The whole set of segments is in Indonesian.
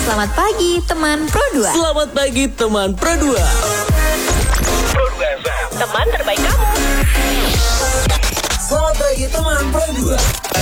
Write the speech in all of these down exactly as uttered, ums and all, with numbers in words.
Selamat pagi teman Pro dua. Selamat pagi teman Pro dua. Pro dua F M, teman terbaik kamu. Selamat pagi teman Pro dua.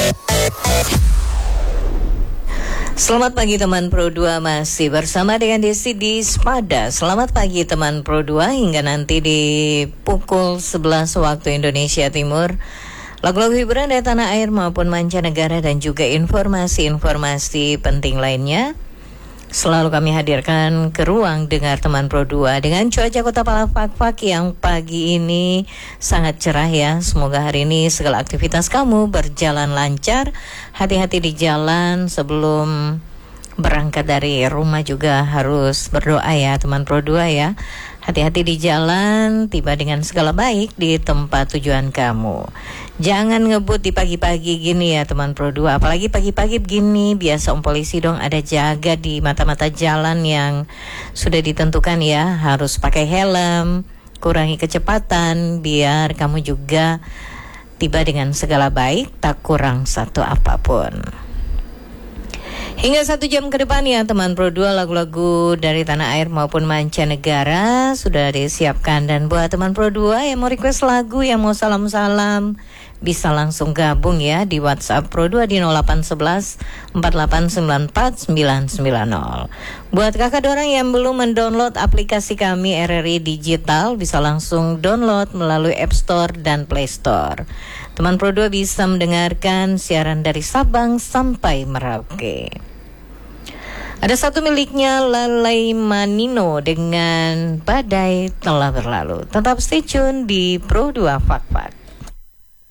Selamat pagi teman Pro dua, masih bersama dengan Desi di Spada. Selamat pagi teman Pro dua hingga nanti di pukul sebelas waktu Indonesia Timur. Lagu-lagu hiburan dari tanah air maupun mancanegara dan juga informasi-informasi penting lainnya selalu kami hadirkan ke ruang dengar teman Pro dua dengan cuaca Kota Palafak yang pagi ini sangat cerah ya. Semoga hari ini segala aktivitas kamu berjalan lancar. Hati-hati di jalan, sebelum berangkat dari rumah juga harus berdoa ya teman Pro dua ya. Hati-hati di jalan, tiba dengan segala baik di tempat tujuan kamu. Jangan ngebut di pagi-pagi gini ya teman Pro dua. Apalagi pagi-pagi begini, biasa om polisi dong ada jaga di mata-mata jalan yang sudah ditentukan ya. Harus pakai helm, kurangi kecepatan, biar kamu juga tiba dengan segala baik, tak kurang satu apapun. Hingga satu jam ke depan ya teman Pro dua, lagu-lagu dari tanah air maupun mancanegara sudah disiapkan. Dan buat teman Pro dua yang mau request lagu, yang mau salam-salam, bisa langsung gabung ya di WhatsApp Pro dua di nol delapan satu satu empat delapan sembilan empat sembilan sembilan nol. Buat kakak dorang yang belum mendownload aplikasi kami R R I Digital, bisa langsung download melalui App Store dan Play Store. Teman Pro dua bisa mendengarkan siaran dari Sabang sampai Merauke. Ada satu miliknya Lalai Manino dengan Badai Telah Berlalu. Tetap stay tune di Pro dua Fak Fak.